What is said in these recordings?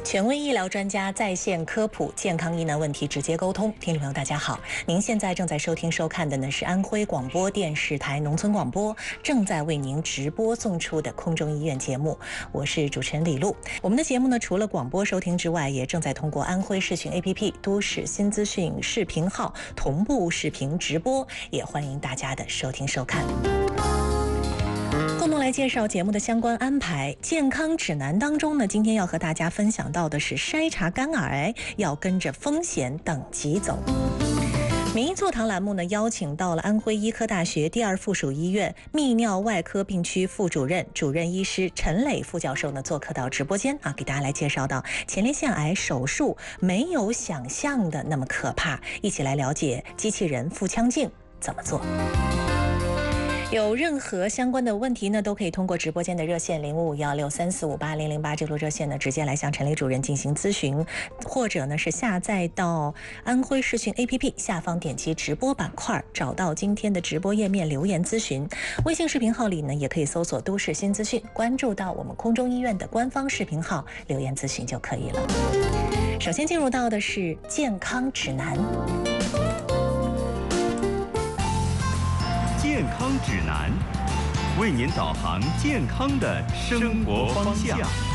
权威医疗专家在线科普，健康疑难问题直接沟通。听众朋友大家好，您现在正在收听收看的呢是安徽广播电视台农村广播正在为您直播送出的空中医院节目，我是主持人李璐。我们的节目呢除了广播收听之外，也正在通过安徽视讯 APP 都市新资讯视频号同步视频直播，也欢迎大家的收听收看。共同来介绍节目的相关安排。健康指南当中呢，今天要和大家分享到的是筛查肝癌要跟着风险等级走。名医座谈栏目呢，邀请到了安徽医科大学第二附属医院泌尿外科病区副主任、主任医师陈磊副教授呢，做客到直播间啊，给大家来介绍到前列腺癌手术没有想象的那么可怕，一起来了解机器人腹腔镜怎么做。有任何相关的问题呢，都可以通过直播间的热线055163458008这路热线呢，直接来向陈磊主任进行咨询，或者呢是下载到安徽视讯 APP 下方点击直播板块，找到今天的直播页面留言咨询。微信视频号里呢，也可以搜索都市新资讯，关注到我们空中医院的官方视频号留言咨询就可以了。首先进入到的是健康指南。 健康指南，为您导航健康的生活方向。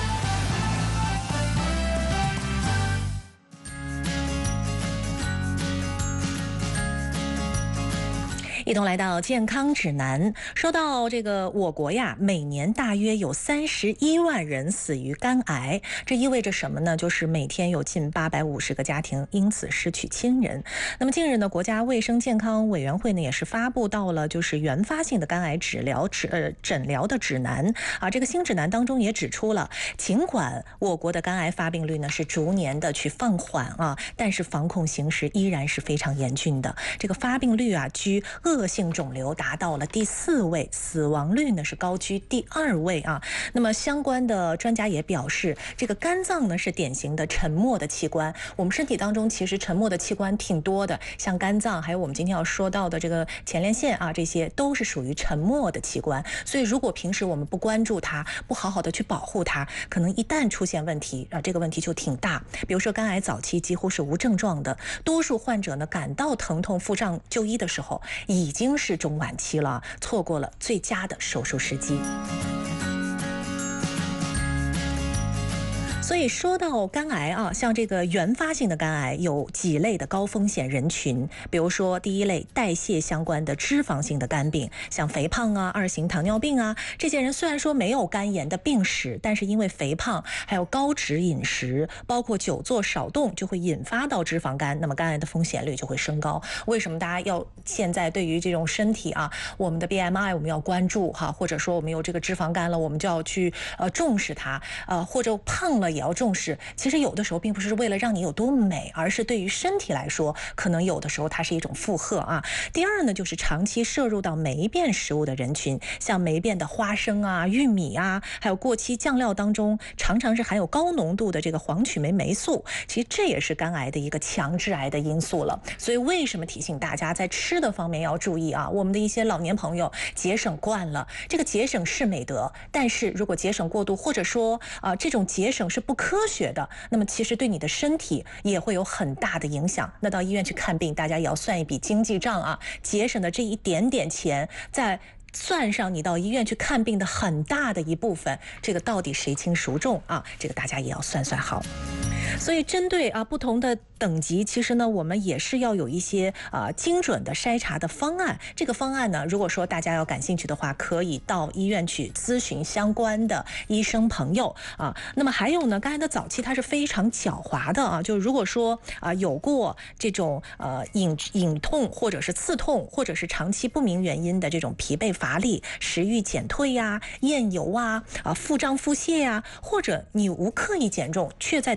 一同来到健康指南。说到这个我国呀，每年大约有31万人死于肝癌，这意味着什么呢？就是每天有近850个家庭因此失去亲人。那么近日呢，国家卫生健康委员会呢也是发布到了就是原发性的肝癌诊疗的指南啊。这个新指南当中也指出了，尽管我国的肝癌发病率呢是逐年的去放缓啊，但是防控形势依然是非常严峻的。这个发病率啊居恶性肿瘤达到了第4位，死亡率呢是高居第2位啊。那么相关的专家也表示，这个肝脏呢是典型的沉默的器官。我们身体当中其实沉默的器官挺多的，像肝脏，还有我们今天要说到的这个前列腺啊，这些都是属于沉默的器官。所以如果平时我们不关注它，不好好的去保护它，可能一旦出现问题啊，这个问题就挺大。比如说肝癌早期几乎是无症状的，多数患者呢感到疼痛腹胀就医的时候已经是中晚期了，错过了最佳的手术时机。所以说到肝癌啊，像这个原发性的肝癌有几类的高风险人群，比如说第一类代谢相关的脂肪性的肝病，像肥胖啊、2型糖尿病啊，这些人虽然说没有肝炎的病史，但是因为肥胖还有高脂饮食，包括久坐少动，就会引发到脂肪肝，那么肝癌的风险率就会升高。为什么大家要现在对于这种身体啊，我们的 BMI 我们要关注哈，或者说我们有这个脂肪肝了，我们就要去重视它，或者胖了也要重视。其实有的时候并不是为了让你有多美，而是对于身体来说，可能有的时候它是一种负荷啊。第二呢，就是长期摄入到霉变食物的人群，像霉变的花生啊、玉米啊，还有过期酱料当中常常是含有高浓度的这个黄曲霉霉素，其实这也是肝癌的一个强致癌的因素了。所以为什么提醒大家在吃的方面要注意啊？我们的一些老年朋友节省惯了，这个节省是美德，但是如果节省过度，或者说这种节省是不科学的，那么其实对你的身体也会有很大的影响。那到医院去看病，大家也要算一笔经济账啊，节省的这一点点钱，再算上你到医院去看病的很大的一部分，这个到底谁轻孰重啊？这个大家也要算算好。所以针对不同的等级，其实呢我们也是要有一些精准的筛查的方案。这个方案呢，如果说大家要感兴趣的话，可以到医院去咨询相关的医生朋友啊。那么还有呢，肝癌的早期它是非常狡猾的啊，就如果说有过这种隐痛或者是刺痛，或者是长期不明原因的这种疲惫乏力、食欲减退呀、厌油啊、腹胀腹泻呀，或者你无刻意减重却在短期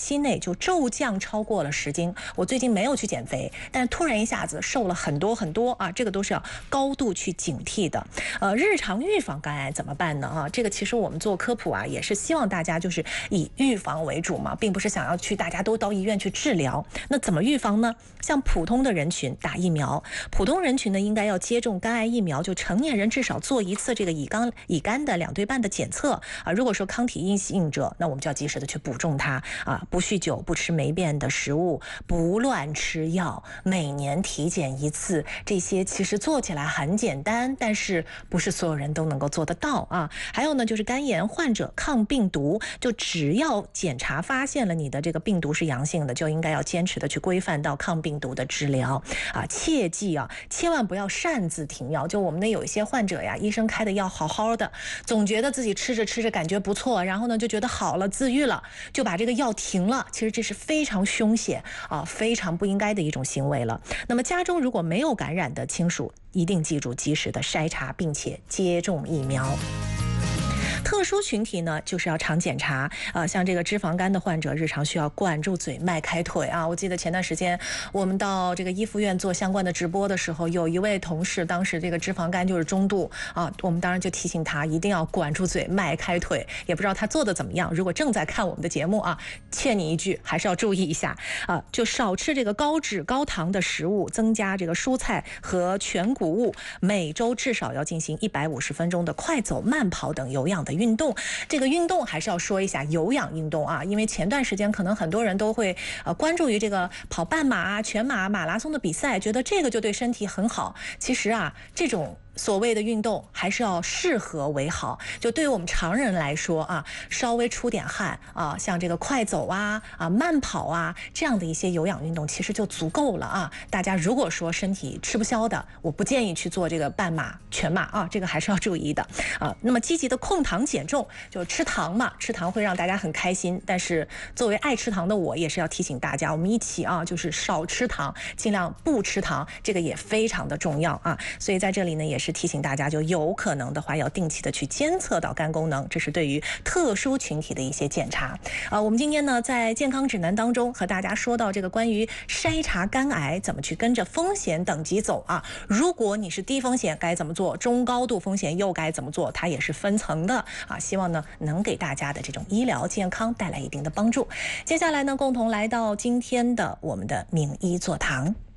期内就骤降超过了10斤。我最近没有去减肥，但是突然一下子瘦了很多很多啊，这个都是要高度去警惕的。日常预防肝癌怎么办呢？这个其实我们做科普啊，也是希望大家就是以预防为主嘛，并不是想要去大家都到医院去治疗。那怎么预防呢？像普通的人群打疫苗，普通人群呢应该要接种肝癌疫苗，就成年人至少做1次这个乙肝的2对半的检测啊。如果说抗体阴性者，那我们就要及时的去补种它啊。不酗酒，不吃霉变的食物，不乱吃药，每年体检1次，这些其实做起来很简单，但是不是所有人都能够做得到啊。还有呢，就是肝炎患者抗病毒，就只要检查发现了你的这个病毒是阳性的，就应该要坚持的去规范到抗病毒的治疗啊。切记啊，千万不要擅自停药。就我们的有一些患者呀，医生开的药好好的，总觉得自己吃着吃着感觉不错，然后呢就觉得好了，自愈了，就把这个药停了。其实这是非常凶险啊，非常不应该的一种行为了。那么家中如果没有感染的亲属，一定记住及时的筛查，并且接种疫苗。特殊群体呢，就是要常检查像这个脂肪肝的患者，日常需要管住嘴、迈开腿啊。我记得前段时间我们到这个医福院做相关的直播的时候，有一位同事当时这个脂肪肝就是中度啊，我们当然就提醒他一定要管住嘴、迈开腿。也不知道他做的怎么样，如果正在看我们的节目啊，劝你一句，还是要注意一下啊，就少吃这个高脂高糖的食物，增加这个蔬菜和全谷物，每周至少要进行150分钟的快走、慢跑等有氧的运动。这个运动还是要说一下有氧运动啊，因为前段时间可能很多人都会关注于这个跑半马啊、全马、马拉松的比赛，觉得这个就对身体很好。其实啊，这种所谓的运动还是要适合为好。就对于我们常人来说啊，稍微出点汗啊，像这个快走啊、慢跑啊这样的一些有氧运动其实就足够了啊。大家如果说身体吃不消的，我不建议去做这个半马、全马啊，这个还是要注意的啊。那么积极的控糖减重，就吃糖嘛，吃糖会让大家很开心，但是作为爱吃糖的我，也是要提醒大家，我们一起啊，就是少吃糖，尽量不吃糖，这个也非常的重要啊。所以在这里呢，也是提醒大家，就有可能的话要定期的去监测到肝功能，这是对于特殊群体的一些检查。我们今天呢在健康指南当中和大家说到这个关于筛查肝癌怎么去跟着风险等级走啊。如果你是低风险该怎么做，中高度风险又该怎么做，它也是分层的啊。希望呢能给大家的这种医疗健康带来一定的帮助。接下来呢，共同来到今天的我们的名医座堂。